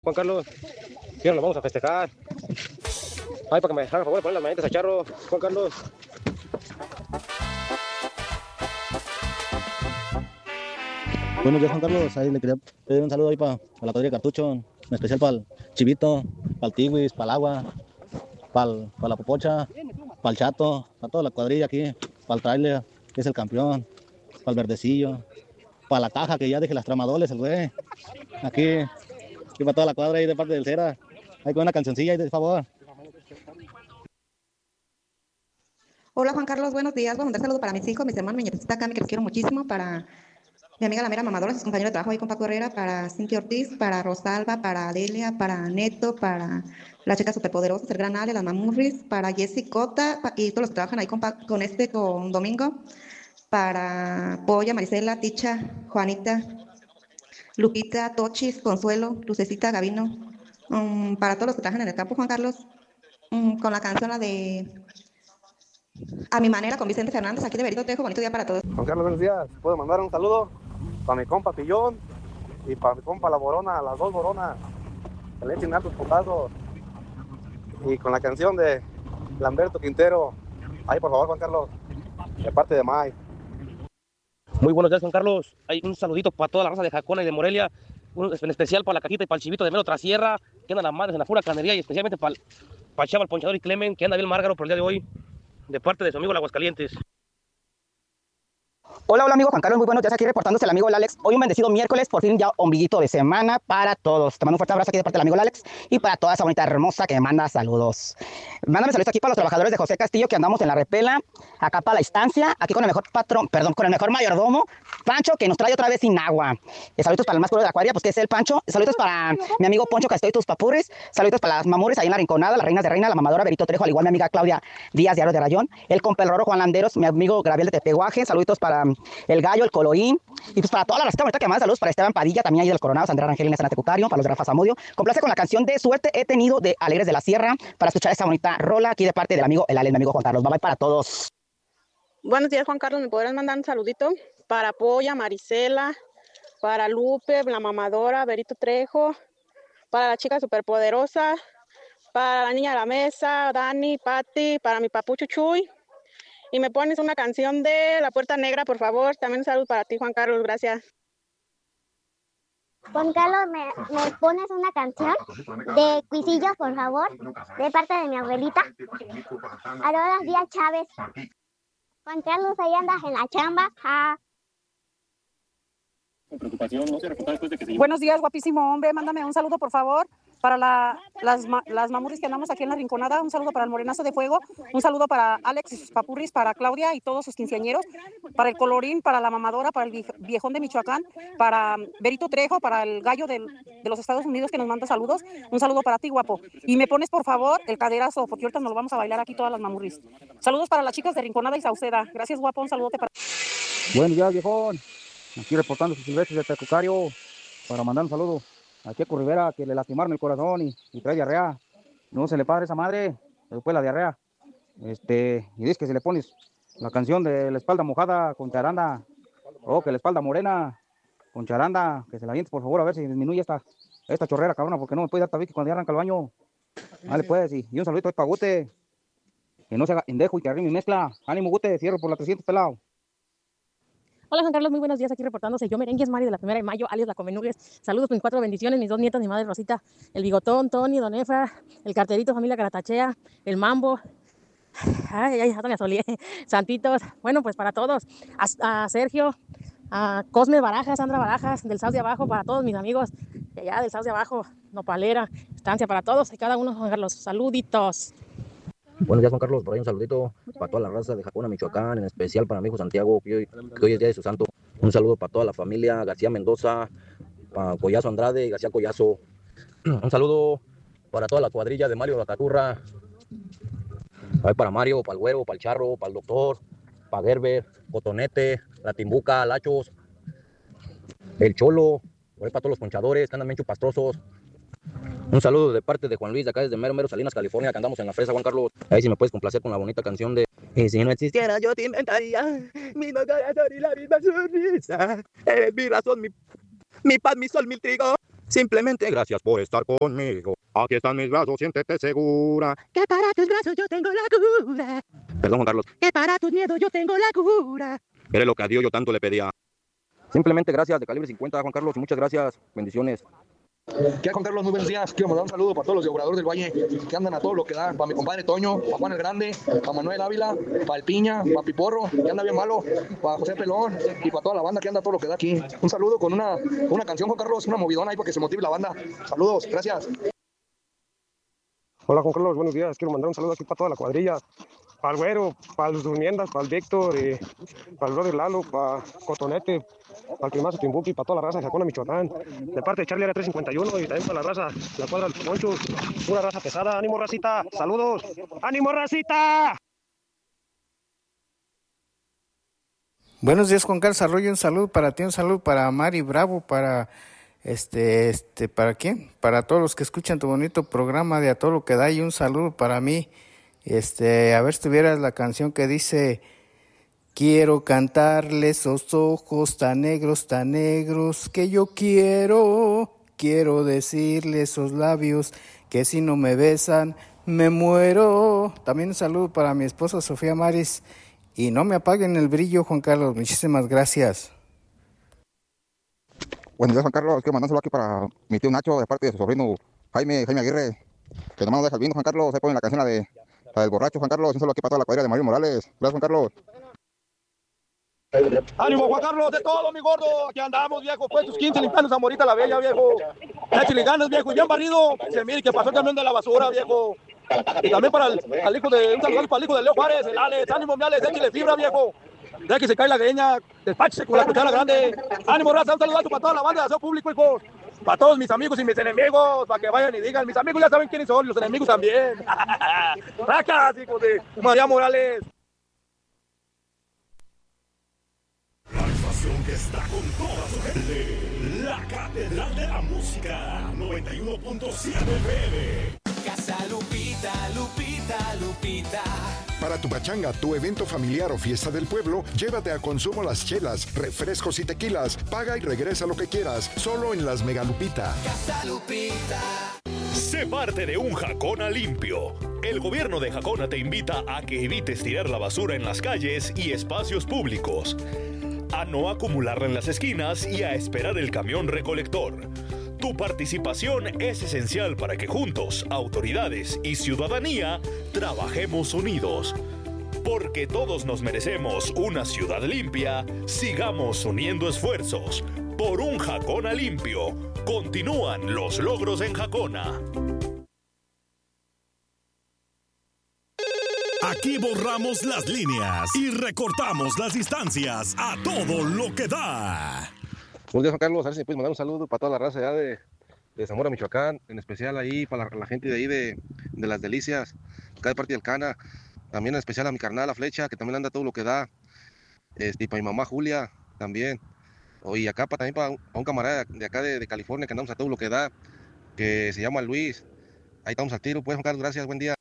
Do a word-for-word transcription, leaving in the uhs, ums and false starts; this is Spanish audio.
Juan Carlos, ya nos vamos a festejar. Ay, para que me haga favor de poner las manitas a Charro, Juan Carlos. Buenos días, Juan Carlos. Ahí le quería pedir un saludo ahí para la cuadrilla de Cartucho, en especial para el Chivito, para el Tiwis, para el Agua, para la Popocha, para el Chato, para toda la cuadrilla aquí, para el Trailer, que es el campeón, para el Verdecillo, para la Caja, que ya deje las tramadoles, el güey. Aquí, aquí para toda la cuadra ahí de parte del Cera. Ahí con una cancioncilla ahí, de favor. Hola Juan Carlos, buenos días. Voy a mandar saludos para mis hijos, mis hermanos, mi nietecita Cami, que los quiero muchísimo, para mi amiga la mera mamadora, sus compañeros de trabajo ahí con Paco Herrera, para Cintia Ortiz, para Rosalba, para Adelia, para Neto, para las chicas superpoderosas, el gran Ale, las Mamurris, para Jessy Cota pa- y todos los que trabajan ahí con, Pa- con este, con Domingo, para Polla, Marisela, Ticha, Juanita, Lupita, Tochis, Consuelo, Lucecita, Gavino, mm, para todos los que trabajan en el campo, Juan Carlos, mm, con la canción la de A mi manera con Vicente Fernández, aquí de Berito Tejo, bonito día para todos. Juan Carlos, buenos días. ¿Puedo mandar un saludo para mi compa Pillón y para mi compa La Borona, las dos Boronas, que le echen altos putazos? Y con la canción de Lamberto Quintero, ahí por favor, Juan Carlos, de parte de Mike. Muy buenos días, Juan Carlos. Hay un saludito para toda la raza de Jacona y de Morelia. Un, en especial para la Cajita y para el Chivito de Mero Trasierra, que andan las madres en la pura canería. Y especialmente para el, para el Chava, el Ponchador y Clemen, que anda bien Márgaro por el día de hoy, de parte de su amigo el Aguascalientes. Hola, hola amigo Juan Carlos, muy buenos días, aquí reportándose el amigo el Alex. Hoy un bendecido miércoles, por fin ya ombliguito de semana para todos. Te mando un fuerte abrazo aquí de parte del amigo el Alex y para toda esa bonita hermosa que me manda saludos. Mándame saludos aquí para los trabajadores de José Castillo que andamos en la repela, acá para la estancia, aquí con el mejor patrón, perdón, con el mejor mayordomo, Pancho, que nos trae otra vez sin agua. Eh, saludos para el más puro de la cuadrilla, pues que es el Pancho. Saludos para mi amigo Poncho Castillo y tus papurris. Saludos para las mamures ahí en la Rinconada, las reinas de reina, la mamadora Berito Trejo, al igual mi amiga Claudia Díaz de Aro de Rayón, el compelroro Juan Landeros, mi amigo Gabriel de Tepeguaje. Saludos para el Gallo, el Colorín, y pues para toda la racita bonita que más, saludos para Esteban Padilla, también ahí del Coronado, Sandra Angelina Sanatecucario, para los de Rafa Zamudio. Complace con la canción de Suerte he tenido de Alegres de la Sierra, para escuchar esta bonita rola aquí de parte del amigo El Ale, mi amigo Juan Carlos. Bye bye para todos. Buenos días, Juan Carlos. ¿Me podrás mandar un saludito? Para Polla, Marisela, para Lupe, la mamadora, Berito Trejo, para la chica superpoderosa, para la niña de la mesa, Dani, Patti, para mi papucho Chuy. Y me pones una canción de La Puerta Negra, por favor. También un saludo para ti, Juan Carlos. Gracias. Juan Carlos, ¿me, me pones una canción de Cuisillo, por favor? De parte de mi abuelita. Aurora Díaz Chávez. Juan Carlos, ahí andas en la chamba. Ja. Buenos días, guapísimo hombre. Mándame un saludo, por favor, para la, las, ma, las mamuris que andamos aquí en la Rinconada. Un saludo para el Morenazo de Fuego. Un saludo para Alex y sus papurris, para Claudia y todos sus quinceañeros. Para el Colorín, para la mamadora, para el viejón de Michoacán, para Berito Trejo, para el Gallo del, de los Estados Unidos que nos manda saludos. Un saludo para ti, guapo. Y me pones, por favor, el caderazo, porque ahorita nos lo vamos a bailar aquí todas las mamurris. Saludos para las chicas de Rinconada y Sauceda. Gracias, guapo. Un saludote para... Buenos días, viejón. Aquí reportando sus silvestres de Tecucario para mandar un saludo aquí a Corrivera, que le lastimaron el corazón y, y trae diarrea. No se le para esa madre, después la diarrea. Este, y dice que si le pones la canción de la espalda mojada con charanda, o que la espalda morena con charanda, que se la avientes por favor a ver si disminuye esta, esta chorrera, cabrona, porque no me puede dar tabique cuando ya arranca el baño. Vale, pues, y, y un saludito para Gute, que no se haga indejo y que arrime mi mezcla. Ánimo, Gute, cierro por la trescientos pelado. Hola Juan Carlos, muy buenos días, aquí reportándose yo Merengues Mari de la primera de mayo, alias La Comenugues. Saludos, mis cuatro bendiciones, mis dos nietas, mi madre Rosita, el Bigotón, Tony, Don Efra, el Carterito, familia Caratachea, el Mambo, ay, ay, ya me asolié, Santitos, bueno, pues para todos, a, a Sergio, a Cosme Barajas, Sandra Barajas, del Sauce de Abajo, para todos mis amigos de allá del Sauce de Abajo, Nopalera, Estancia, para todos y cada uno, Juan Carlos, saluditos. Buenos días, Juan Carlos. Por ahí un saludito para toda la raza de Jacona, Michoacán, en especial para mi hijo Santiago, que hoy, que hoy es día de su santo. Un saludo para toda la familia García Mendoza, para Collazo Andrade y García Collazo. Un saludo para toda la cuadrilla de Mario Bacaturra. Ahí para Mario, para el Güero, para el Charro, para el Doctor, para Gerber, Cotonete, la Timbuca, Lachos, el Cholo, por ahí para todos los ponchadores que andan bien chupastrosos. Un saludo de parte de Juan Luis, de acá desde Mero Mero Salinas, California, que andamos en la fresa, Juan Carlos. Ahí si me puedes complacer con la bonita canción de Y si no existiera yo te inventaría mismo corazón y la misma sonrisa. Eres mi razón, mi, mi paz, mi sol, mi trigo. Simplemente gracias por estar conmigo. Aquí están mis brazos, siéntete segura. Que para tus brazos yo tengo la cura. Perdón, Juan Carlos. Que para tus miedos yo tengo la cura. Eres lo que a Dios yo tanto le pedía. Simplemente gracias de calibre cincuenta, Juan Carlos. Muchas gracias. Bendiciones. ¿Qué hay, Juan Carlos? Muy buenos días. Quiero mandar un saludo para todos los Obradores del Valle que andan a todo lo que da. Para mi compadre Toño, para Juan el Grande, para Manuel Ávila, para el Piña, para Piporro, que anda bien malo, para José Pelón y para toda la banda que anda a todo lo que da aquí. Un saludo con una, una canción, Juan Carlos, una movidona ahí para que se motive la banda. Saludos, gracias. Hola, Juan Carlos, buenos días. Quiero mandar un saludo aquí para toda la cuadrilla. Para el Güero, para los Durmiendas, para el Víctor, y para el brother Lalo, para Cotonete, para el Primazo Timbuki, para toda la raza de Jacona, Michoacán. De parte de Charlie R trescientos cincuenta y uno y también para la raza, la cuadra del Moncho. Pura raza pesada. ¡Ánimo, racita! ¡Saludos! ¡Ánimo, racita! Buenos días, Juan Carlos Arroyo. Un saludo para ti, un saludo para Mari Bravo, para este, este, ¿para quién? Para todos los que escuchan tu bonito programa de A Todo Lo Que Da, y un saludo para mí. Este, a ver si tuvieras la canción que dice: quiero cantarle esos ojos tan negros, tan negros que yo quiero. Quiero decirle esos labios que si no me besan me muero. También un saludo para mi esposa Sofía Maris. Y no me apaguen el brillo, Juan Carlos. Muchísimas gracias. Buenos días, Juan Carlos. Quiero mandar un saludo aquí para mi tío Nacho, de parte de su sobrino Jaime, Jaime Aguirre, que nomás no deja el vino, Juan Carlos. Se pone la canción la de la del borracho, Juan Carlos. Un saludo aquí para toda la cuadrilla de Mario Morales. Gracias, Juan Carlos. ¡Ánimo, Juan Carlos! ¡De todo, mi gordo! Aquí andamos, viejo. Fue tus quince limpiando Zamorita la Bella, viejo. Échale ganas, viejo. Y bien barrido. Se mire que pasó el camión de la basura, viejo. Y también para el al hijo de, un saludo para el hijo de Leo Juárez, el Alex. ¡Ánimo, mi Alex! Échale fibra, viejo. Ya que se cae la greña, despáchese con la cuchara grande. ¡Ánimo, raza! Un saludazo para toda la banda de aseo público, hijos. Para todos mis amigos y mis enemigos, para que vayan y digan. Mis amigos ya saben quiénes son, los enemigos también. ¡Racas, hijos de María Morales! La estación que está con toda su gente, la Catedral de la Música, noventa y uno punto siete F M. Casa Lupita, Lupita, Lupita. Para tu pachanga, tu evento familiar o fiesta del pueblo, llévate a consumo las chelas, refrescos y tequilas. Paga y regresa lo que quieras, solo en las Megalupita. Casa Lupita. Sé parte de un Jacona limpio. El gobierno de Jacona te invita a que evites tirar la basura en las calles y espacios públicos, a no acumularla en las esquinas y a esperar el camión recolector. Tu participación es esencial para que juntos, autoridades y ciudadanía, trabajemos unidos. Porque todos nos merecemos una ciudad limpia, sigamos uniendo esfuerzos. Por un Jacona limpio, continúan los logros en Jacona. Aquí borramos las líneas y recortamos las distancias a todo lo que da. Buenos días, Juan Carlos. A ver si me puedes mandar un saludo para toda la raza allá de, de Zamora, Michoacán, en especial ahí para la, la gente de ahí de, de Las Delicias, acá de parte del Cana. También en especial a mi carnal, La Flecha, que también anda todo lo que da. Este, y para mi mamá Julia también. Y acá para, también para un, para un camarada de acá de, de California, que andamos a todo lo que da, que se llama Luis. Ahí estamos al tiro, pues, Juan Carlos. Gracias, buen día.